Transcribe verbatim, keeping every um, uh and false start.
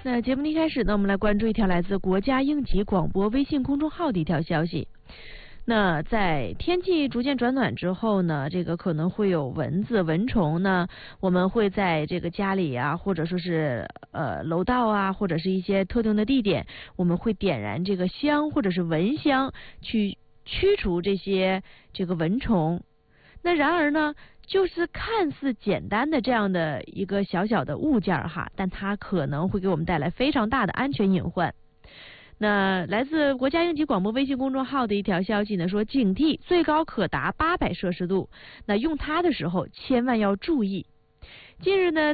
那节目的一开始呢，我们来关注一条来自国家应急广播微信公众号的一条消息。那在天气逐渐转暖之后呢，这个可能会有蚊子、蚊虫呢，我们会在这个家里啊，或者说是呃楼道啊，或者是一些特定的地点，我们会点燃这个香或者是蚊香去驱除这些这个蚊虫。那然而呢，就是看似简单的这样的一个小小的物件哈，但它可能会给我们带来非常大的安全隐患。那来自国家应急广播微信公众号的一条消息呢，说警惕最高可达八百摄氏度，那用它的时候千万要注意。近日呢，